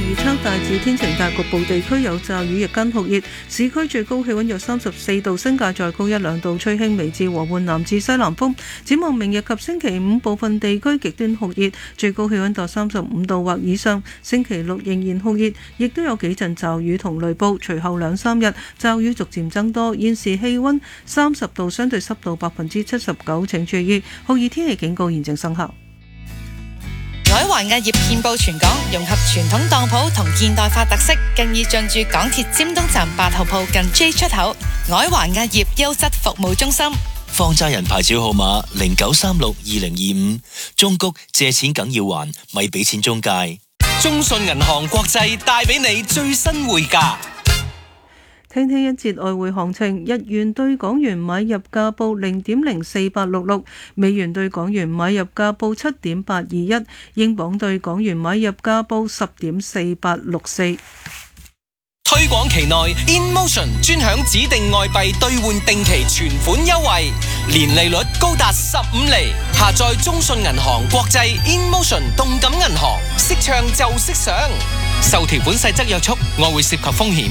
預測大致天晴，但局部地區有驟雨，日間酷熱，市區最高氣溫約34度，新界再高1-2度，吹輕微至和緩南至西南風。展望明日及星期五，部分地區極端酷熱，最高氣溫達35度或以上。星期六仍然酷熱，亦都有幾陣驟雨同雷暴，隨後2-3日驟雨逐漸增多。現時氣溫30度，相對濕度79%，請注意酷熱天氣警告現正生效。 海環藝業遍佈全港，融合傳統當鋪同現代化特色，更已進駐港鐵尖東站8號鋪近 J 出口。海環藝業優質服務中心， 放債人牌照號碼09362025，中谷借錢梗要還，咪俾錢中介。 中信銀行國際帶俾你最新匯價。 聽聽一節外匯行情，日元對港元買入價報0.04866，美元對港元買入價報7.821，英鎊對港元買入價報10.4864。 推廣期內 InMotion 專享指定外幣兌換定期存款優惠，年利率高達15厘。下載中信銀行國際 InMotion 動感銀行，識唱就識上。受條款細則約束，外匯涉及風險。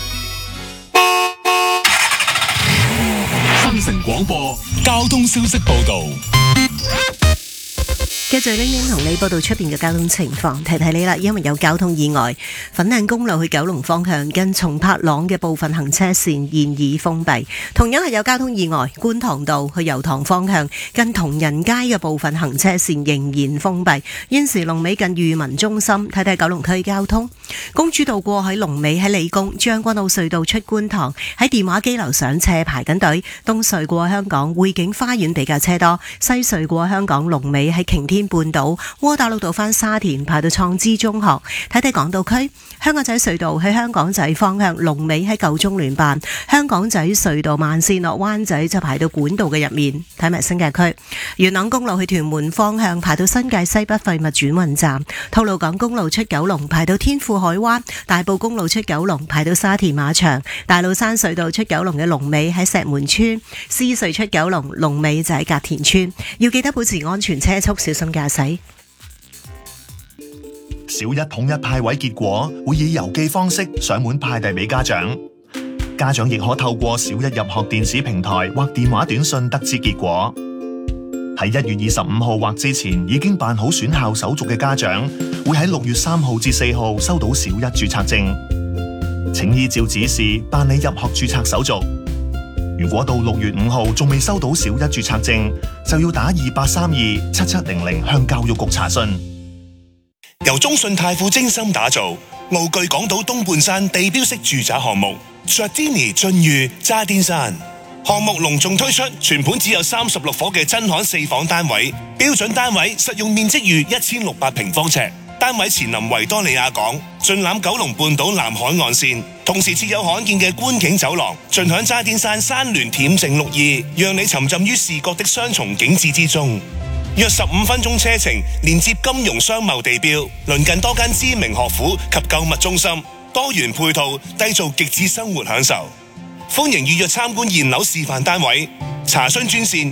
新城廣播交通消息報道。 繼續拎拎同你報道出邊嘅交通情況，提提你啦，因為有交通意外，粉嶺公路去九龍方向近松柏塱嘅部分行車線現已封閉。同樣係有交通意外，觀塘道去油塘方向近同仁街嘅部分行車線仍然封閉。現時龍尾近裕民中心，睇睇九龍區交通。公主道過喺龍尾喺理工，將軍澳隧道出觀塘喺電話機樓上斜排緊隊。東隧過香港匯景花園比較車多，西隧過香港龍尾喺擎天半島，窩打老道返沙田排到創知中學。睇睇港島區，香港仔隧道去香港仔方向龍尾喺舊中聯辦，香港仔隧道慢線落灣仔就排到管道嘅入面。睇埋新界區，元朗公路去屯門方向排到新界西北廢物轉運站，吐露港公路出九龍排到天富海灣，大埔公路出九龍排到沙田馬場，大老山隧道出九龍嘅龍尾喺石門村，獅隧出九龍龍尾就喺隔田村。要記得保持安全車速，小心駕駛。 小一統一派位結果會以郵寄方式上門派遞俾家長，家長亦可透過小一入學電子平台或電話短信得知結果。喺1月25號或之前已經辦好選校手續嘅家長，會喺6月3號至4號收到小一註冊證，請依照指示辦理入學註冊手續。如果到6月5號仲未收到小一註冊證，就要打28327700向教育局查詢。 由中信泰富精心打造，傲具港島東半山地標式住宅項目 Giardini 駿譽渣甸山項目隆重推出，全盤只有36伙嘅真罕4房單位，標準單位實用面積逾1600平方尺，單位前臨維多利亞港，盡覽九龍半島南海岸線，同時設有罕見嘅觀景走廊，盡享渣甸山山巒恬靜綠意，讓你沉浸於視覺的雙重景致之中。約15分鐘車程，連接金融商貿地標，鄰近多間知名學府及購物中心，多元配套，締造極致生活享受。歡迎預約參觀現樓示範單位，查詢專線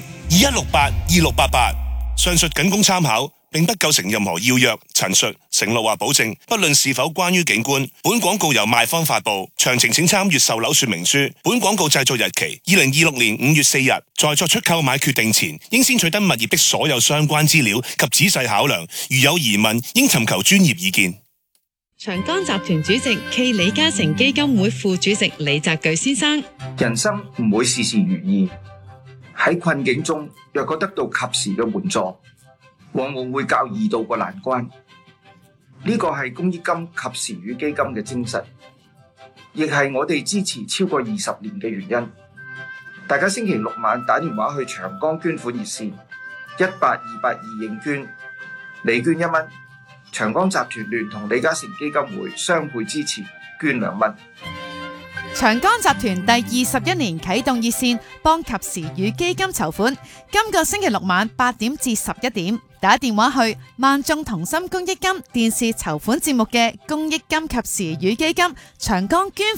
21682688。上述僅供參考，並不構成任何要約、陳述、承諾或保證，不論是否關於景觀。本廣告由賣方發布，詳情請參閱售樓說明書。本廣告製作日期2026年5月4日。在作出購買決定前，應先取得物業的所有相關資料及仔細考量，如有疑問，應尋求專業意見。 長江集團主席暨李嘉誠基金會副主席李澤鉅先生： 人生唔會事事如意，喺困境中若果得到及時嘅援助，往往會較易渡過難關。呢個係公益金及時雨基金嘅精神，亦係我哋支持超過20年嘅原因。大家星期六晚打電話去長江捐款熱線18282認捐，你捐1蚊，長江集團聯同李嘉誠基金會雙倍支持，捐2蚊。 長江集團第21年啟動熱線，幫及時雨基金籌款。今個星期六晚8點至11點，打電話去萬眾同心公益金電視籌款節目嘅公益金及時雨基金長江捐